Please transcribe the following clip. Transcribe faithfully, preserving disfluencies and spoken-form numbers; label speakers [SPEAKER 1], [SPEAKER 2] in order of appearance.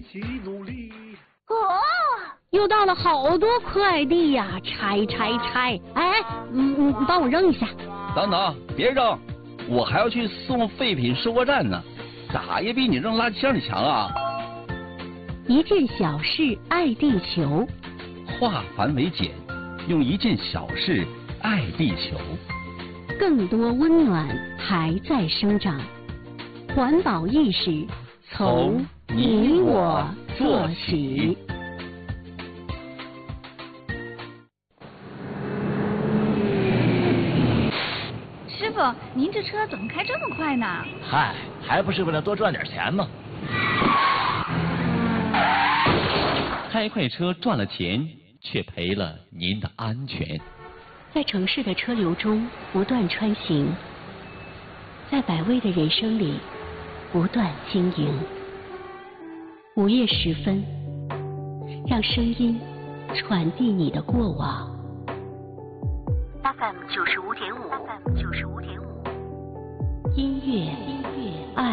[SPEAKER 1] 起努力。
[SPEAKER 2] 哦，又到了好多快递呀，拆拆拆！哎，嗯嗯，帮我扔一下。
[SPEAKER 3] 等等，别扔，我还要去送废品收货站呢，咋也比你扔垃圾箱里强啊！
[SPEAKER 2] 一件小事爱地球，
[SPEAKER 3] 化繁为简，用一件小事爱地球。
[SPEAKER 2] 更多温暖还在生长，环保意识从你我做起。
[SPEAKER 4] 师傅，您这车怎么开这么快呢？
[SPEAKER 5] 嗨，还不是为了多赚点钱吗？
[SPEAKER 6] 开快车赚了钱，却赔了您的安全。
[SPEAKER 2] 在城市的车流中不断穿行，在百味的人生里不断经营。午夜时分，让声音传递你的过往。F M 九十五点五，F M 九十五点五，音乐